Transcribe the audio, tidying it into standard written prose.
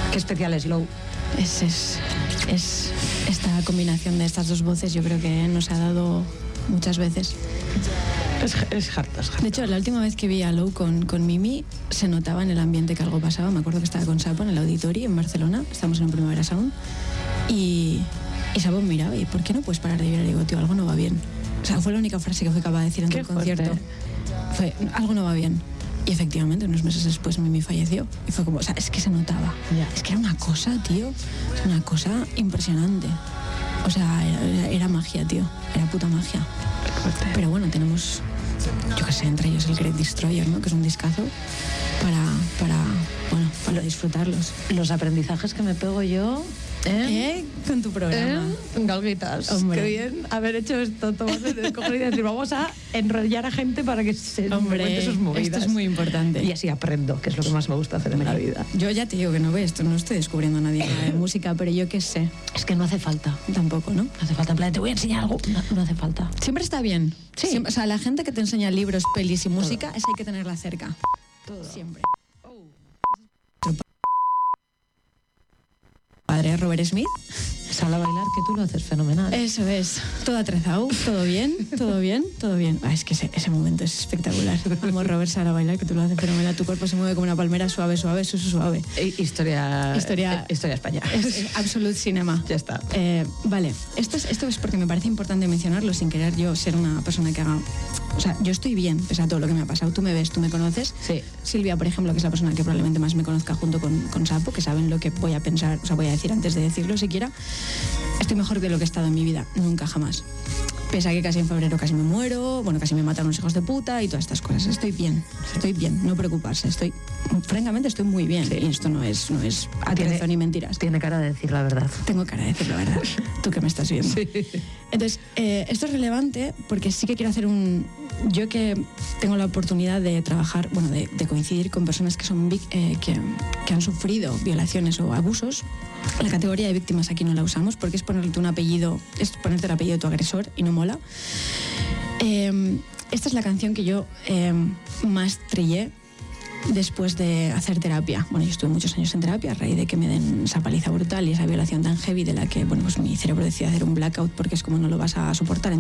Qué especial es Low. Es esta combinación de estas dos voces, yo creo que nos ha dado muchas veces. Es harta. De hecho, la última vez que vi a Low con Mimi, se notaba en el ambiente que algo pasaba. Me acuerdo que estaba con Sapo en el Auditorio en Barcelona, estábamos en un Primavera Sound, y Sapo miraba, ¿y por qué no puedes parar de vibrar? Y digo, tío, algo no va bien. O sea, fue la única frase que fue capaz de decir en el concierto. Fue, algo no va bien. Y efectivamente, unos meses después Mimi falleció. Y fue como, o sea, es que se notaba. Ya. Es que era una cosa, tío, una cosa impresionante. O sea, era magia, tío. Era puta magia. Pero bueno, tenemos, yo qué sé, entre ellos el Great Destroyer, ¿no? Que es un discazo para disfrutarlos. Los aprendizajes que me pego yo... Con tu programa. Galguitas. Hombre. Qué bien haber hecho esto, tomarse de escoger y decir, vamos a enrollar a gente para que se cuente sus movidas. Esto es muy importante. Y así aprendo, que es lo que más me gusta hacer en la vida. Yo ya te digo que no estoy descubriendo a nadie de música, pero yo qué sé. Es que no hace falta. Tampoco, ¿no? No hace falta, en plan, te voy a enseñar algo. No hace falta. Siempre está bien. Sí. Siempre, o sea, la gente que te enseña libros, pelis y música, esa hay que tenerla cerca. Todo. Siempre. Padre Robert Smith. Sal a bailar, que tú lo haces fenomenal. Eso es. Todo atrezado, todo bien. Es que ese momento es espectacular. Como Robert, sal a bailar, que tú lo haces fenomenal. Tu cuerpo se mueve como una palmera, suave, suave. Historia España. Es absolute cinema. Ya está. Vale, esto es porque me parece importante mencionarlo sin querer yo ser una persona que haga... O sea, yo estoy bien, pese a todo lo que me ha pasado. Tú me ves, tú me conoces. Sí. Silvia, por ejemplo, que es la persona que probablemente más me conozca junto con Sapo, que saben lo que voy a pensar, o sea, voy a decir antes de decirlo siquiera. Estoy mejor de lo que he estado en mi vida, nunca jamás. Pese a que casi en febrero casi me muero, bueno, casi me mataron los hijos de puta y todas estas cosas. Estoy bien, no preocuparse. Francamente, estoy muy bien. Sí. Y esto no es atrezo ni mentiras. Tiene cara de decir la verdad. Tengo cara de decir la verdad. Tú que me estás viendo. Sí. Entonces, esto es relevante porque sí que quiero hacer yo que tengo la oportunidad de trabajar, bueno, de coincidir con personas que son que han sufrido violaciones o abusos. La categoría de víctimas aquí no la usamos porque es ponerte un apellido, es ponerte el apellido de tu agresor y no mola. Esta es la canción que yo más trillé después de hacer terapia. Bueno, yo estuve muchos años en terapia a raíz de que me den esa paliza brutal y esa violación tan heavy de la que, bueno, pues mi cerebro decide hacer un blackout porque es como no lo vas a soportar.